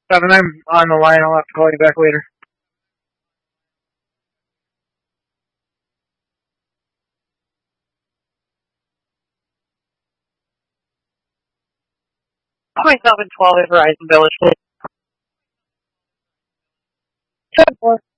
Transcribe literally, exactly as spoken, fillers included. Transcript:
Seven, I'm on the line. I'll have to call you back later. Myself in twelve at Verizon Village. ten four.